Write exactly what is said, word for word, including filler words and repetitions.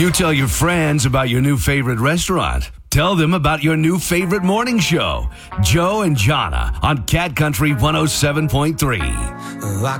You tell your friends about your new favorite restaurant. Tell them about your new favorite morning show. Joe and Jonna on Cat Country one oh seven point three. I